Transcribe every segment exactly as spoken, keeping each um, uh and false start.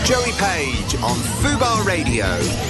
Joey Page on Fubar Radio.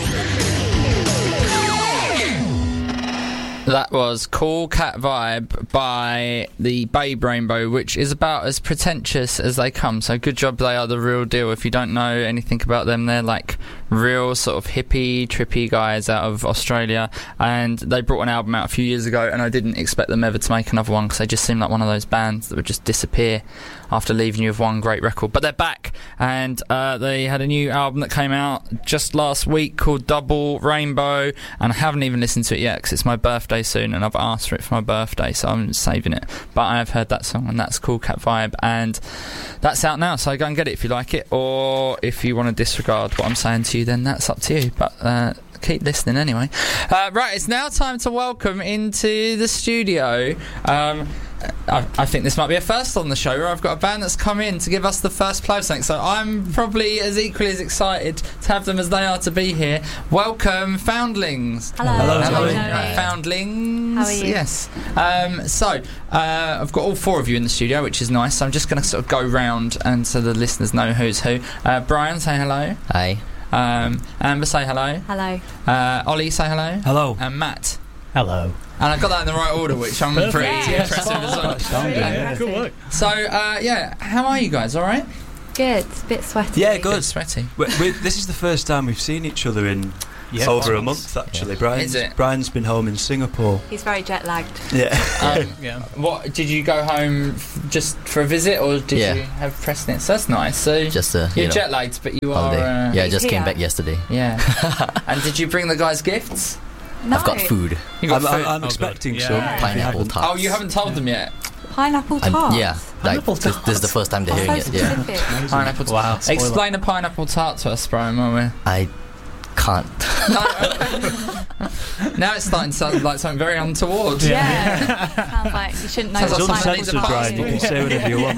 That was Cool Cat Vibe by the Babe Rainbow, which is about as pretentious as they come. So good job, they are the real deal. If you don't know anything about them, they're like real sort of hippie, trippy guys out of Australia. And they brought an album out a few years ago, and I didn't expect them ever to make another one because they just seem like one of those bands that would just disappear after leaving you with one great record. But they're back, and uh, they had a new album that came out just last week called Double Rainbow, and I haven't even listened to it yet because it's my birthday soon and I've asked for it for my birthday, so I'm saving it. But I have heard that song, and that's Cool Cat Vibe, and that's out now, so go and get it if you like it, or if you want to disregard what I'm saying to you, then that's up to you. But uh keep listening anyway. Uh, right, it's now time to welcome into the studio. Um, I, I think this might be a first on the show where I've got a band that's come in to give us the first play of something, so I'm probably as equally as excited to have them as they are to be here. Welcome, Foundlings. Hello. Hello. Hello. Hello. Foundlings. How are you? Yes. Um, so, uh, I've got all four of you in the studio, which is nice, so I'm just going to sort of go round and so the listeners know who's who. Uh, Brian, say hello. Hi. Um, Amber, say hello. Hello. Uh, Ollie, say hello. Hello. And Matt. Hello. And I got that in the right order, which I'm Perfect. pretty Yeah. impressive as well. Really Yeah, impressive. good work. So, uh, yeah, how are you guys? All right? Good. It's a bit sweaty. Yeah, Bit good. sweaty. We, we, this is the first time we've seen each other in Yeah, over a months. month, actually. Yeah. Brian's, Is it? Brian's been home in Singapore. He's very jet lagged. Yeah. Um, Yeah. what did you go home f- just for a visit, or did Yeah. you have precedence? That's nice. So Just a you're you know, jet lagged, but you holiday. are. Uh, yeah, I just came here. back yesterday. yeah. And did you bring the guys gifts? No. I've got food. You got I'm, I'm, food. I'm Oh, expecting good. some. Yeah. if you Pineapple haven't. tarts. Oh, you haven't told them yet. Pineapple And- tart. yeah, like Pineapple this, this is the first time they're Oh, hearing so it. Yeah, specific. Pineapple tart. Wow. spoiler. Explain a pineapple tart to us, Brian. While we're I can't. no, okay. Now it's starting to sound like something very untoward. Yeah. Sounds like you shouldn't know Sounds what like pineapple Uncensored, Pineapple Brian. You can say whatever you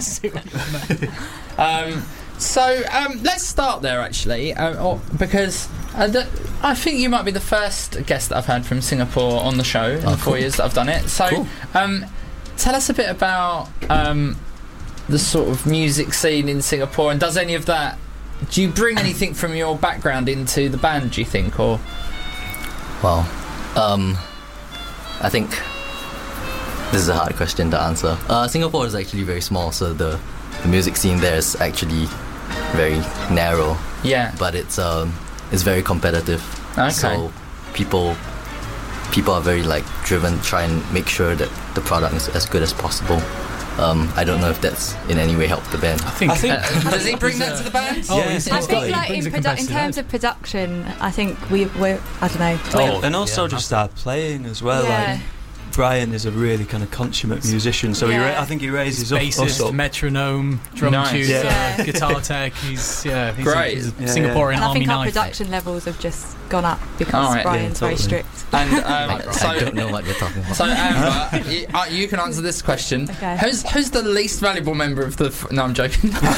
want. Um, so um, let's start there, actually, um, or, because uh, the, I think you might be the first guest that I've had from Singapore on the show in Oh, the four cool. years that I've done it. So, Cool. um, tell us a bit about um, the sort of music scene in Singapore, and does any of that? Do you bring anything from your background into the band? Do you think, or Well, um, I think this is a hard question to answer. Uh, Singapore is actually very small, so the, the music scene there is actually very narrow, yeah? but it's um, it's very competitive. Okay. So people people are very like driven, try and make sure that the product is as good as possible. Um, I don't know if that's in any way helped the band. I think. I think. Uh, does he bring that to the band? Oh, Yeah, he's- it's I he's think, got it. like, He brings in, a produ- in competitive terms edge. of production, I think we, we're, I don't know. Oh, and also Yeah. just our playing as well. Yeah. Like Brian is a really kind of consummate musician, so he ra- Yeah. I think he raises up, us Bassist, up. metronome, drum Nice. tuner, Yeah. guitar tech. He's yeah, he's Great. A, he's a Yeah, Singaporean And I army think our knife. production levels have just gone up because All right, Brian's yeah, very totally. strict. And um, I, so, I don't know what you're talking about. So Amber, you, uh, you can answer this question. Okay. Who's who's the least valuable member of the? F- no, I'm joking. You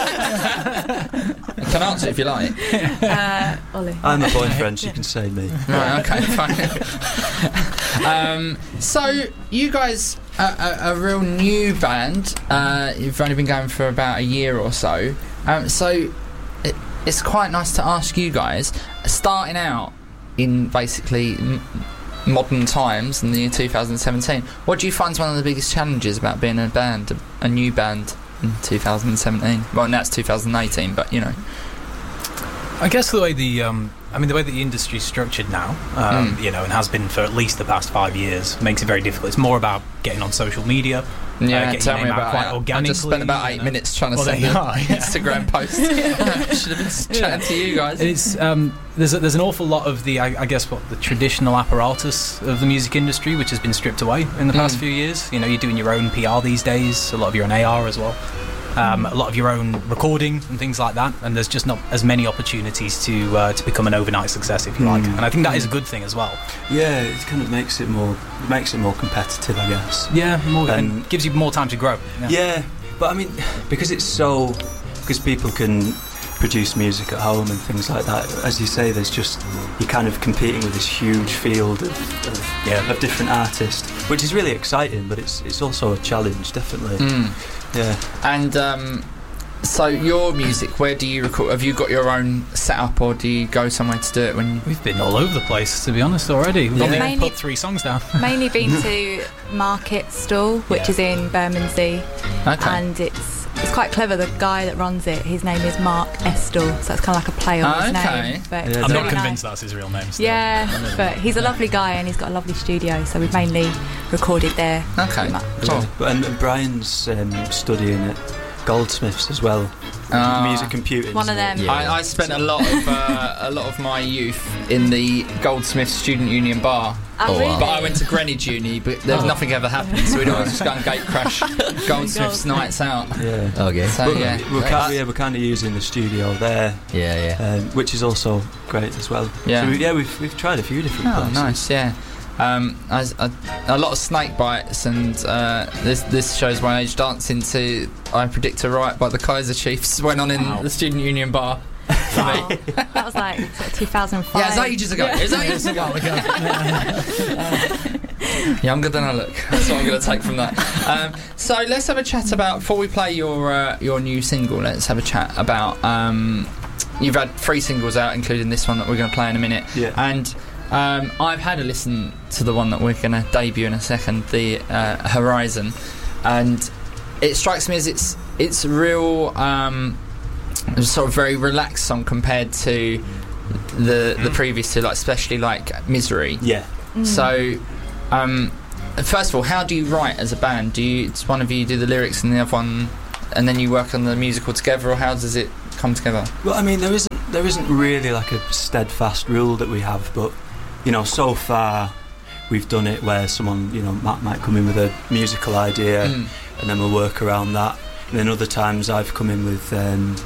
can answer if you like. Uh, Ollie. I'm a boyfriend, so you can say me. Right. Okay. Fine. um, so you guys are a, a real new band. Uh, you've only been going for about a year or so. Um, so it, it's quite nice to ask you guys, starting out in basically m- modern times in the year two thousand seventeen, what do you find is one of the biggest challenges about being a band, a, a new band in two thousand seventeen? Well, now it's two thousand eighteen, but you know. I guess the way the um, I mean the way that the industry's structured now, um, Mm. you know, and has been for at least the past five years, makes it very difficult. It's more about getting on social media. Yeah, uh, get tell your me name out about quite it. I organically. just spent about eight you know. minutes trying to Well, send there an you are, yeah. Instagram post. Should have been chatting to you guys. It's um, there's a, there's an awful lot of the I, I guess what the traditional apparatus of the music industry, which has been stripped away in the past Mm. few years. You know, you're doing your own P R these days, a lot of your own A R as well, um, a lot of your own recording and things like that. And there's just not as many opportunities to uh, to become an overnight success, if you like. Mm. And I think that is a good thing as well. Yeah, it kind of makes it more makes it more competitive, I guess. Yeah, more, and And- gives you more time to grow. Yeah, but I mean, because it's so, because people can produce music at home and things like that. As you say, there's just you're kind of competing with this huge field of, of, Yeah. of different artists, which is really exciting. But it's it's also a challenge, definitely. Mm. Yeah. And um, so your music, where do you record? Have you got your own setup, or do you go somewhere to do it when? We've been all over the place, to be honest, already. We've Yeah. only Mainly- put three songs down. Mainly been to Market Stall, which Yeah. is in Bermondsey, Okay. and it's it's quite clever. The guy that runs it, his name is Mark Estall, so it's kind of like a play on Oh, his okay. name. But Yeah, it's I'm really not convinced nice. that's his real name. Still. Yeah, but he's a lovely guy and he's got a lovely studio, so we've mainly recorded there. Okay. pretty much. Cool. Yeah. But, and, and Brian's um, studying at Goldsmiths as well. Ah. Music computing. One of them. Yeah. I, I spent a lot of uh, a lot of my youth in the Goldsmiths Student Union bar, Oh, Oh, really? wow. but I went to Greenwich Uni, but there was Oh. nothing ever happened, so we'd always just go and gate crash Goldsmiths nights out. Yeah. Okay. So But yeah, we're, That's- kind, yeah, we're kind of using the studio there, Yeah, yeah. um, which is also great as well. Yeah. So we, yeah, we've we've tried a few different Oh, places. nice, yeah. Um, I, was- I, a lot of snake bites, and uh, this this shows my age. Dancing to "I Predict a Right" by the Kaiser Chiefs went on in Wow. the Student Union bar. Wow. That was like sort of two thousand five. Yeah, it was ages ago. It was ages ago. Younger than I look. That's what I'm going to take from that. Um, so let's have a chat about, before we play your uh, your new single, let's have a chat about, um, you've had three singles out, including this one that we're going to play in a minute. Yeah. And um, I've had a listen to the one that we're going to debut in a second, the uh, Horizon. And it strikes me as it's, it's real, um, it's sort of very relaxed song compared to the the previous two, like especially like Misery. Yeah. Mm. So, um, first of all, how do you write as a band? Do you, it's one of you do the lyrics and the other one, and then you work on the musical together, or how does it come together? Well, I mean, there isn't there isn't really like a steadfast rule that we have, but you know, so far we've done it where someone, you know, Matt might come in with a musical idea, Mm. and then we'll work around that. And then other times I've come in with um,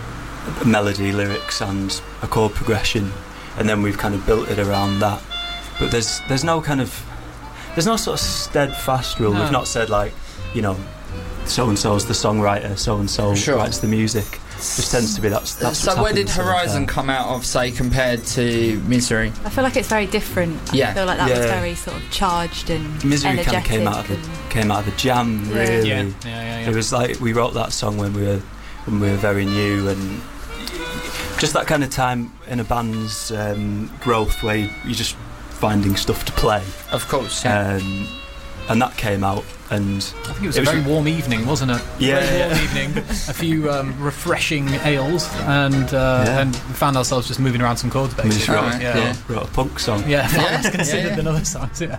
melody, lyrics, and a chord progression, and then we've kind of built it around that. But there's there's no kind of there's no sort of steadfast rule. No. We've not said like, you know, so and so's the songwriter, so and so Sure. writes the music. Just tends to be that's. that's so what's where did happened so Horizon far. come out of, say, compared to Misery? I feel like it's very different. Yeah. I feel like that was Yeah. very sort of charged and Misery kind of energetic. came out of and- a came out of a jam, Yeah. really. Yeah, yeah, yeah. yeah. It was like we wrote that song when we were when we were very new, and just that kind of time in a band's um, growth where you, you're just finding stuff to play, Of course, yeah. um, and that came out. And I think it was it a was- very warm evening, wasn't it? Yeah, very yeah. warm evening. A few um, refreshing ales, and uh, Yeah. and we found ourselves just moving around some chords, we just basically. wrote, Right, yeah. yeah. wrote a punk song. Yeah, far Yeah, less considered yeah, yeah. than other songs. Yeah.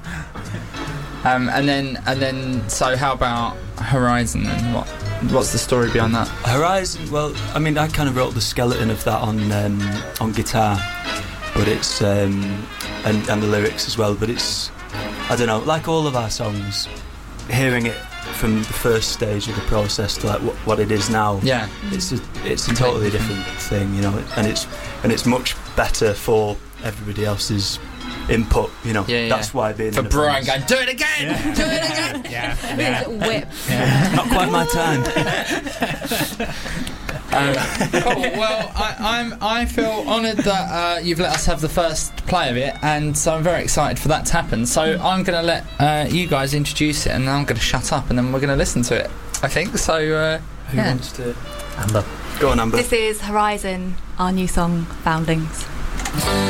Um, and then, and then, so how about Horizon? And what, what's the story behind that? Horizon. Well, I mean, I kind of wrote the skeleton of that on um, on guitar, but it's um, and and the lyrics as well. But it's, I don't know, like all of our songs, hearing it from the first stage of the process to like what, what it is now. Yeah. It's a it's a totally different thing, you know, and it's and it's much better for everybody else's input, you know. Yeah, yeah. That's why being For in a Brian band's going, do it again, do it again. Yeah. His yeah. little whip. not quite my time. Um, cool. Well, I, I'm I feel honoured that uh, you've let us have the first play of it, and so I'm very excited for that to happen. So I'm going to let uh, you guys introduce it, and then I'm going to shut up, and then we're going to listen to it. I think so. Uh, Who yeah. wants to Amber. go on, Amber? This is Horizon, our new song, Foundlings.